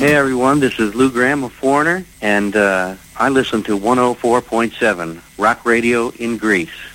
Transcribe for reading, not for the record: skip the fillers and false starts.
Hey everyone, this is Lou Graham of Foreigner, and I listen to 104.7 Rock Radio in Greece.